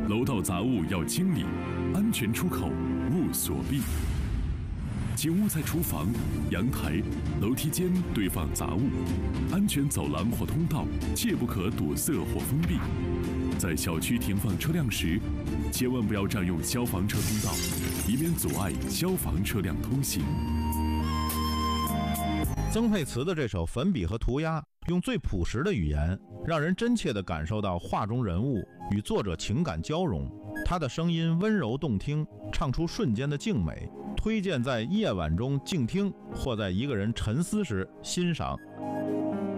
楼道杂物要清理，安全出口勿锁闭。请勿在厨房、阳台、楼梯间堆放杂物，安全走廊或通道切不可堵塞或封闭。在小区停放车辆时，千万不要占用消防车通道，以免阻碍消防车辆通行。 曾沛慈的这首《粉笔和涂鸦》，用最朴实的语言，让人真切地感受到画中人物与作者情感交融。他的声音温柔动听，唱出瞬间的静美，推荐在夜晚中静听，或在一个人沉思时欣赏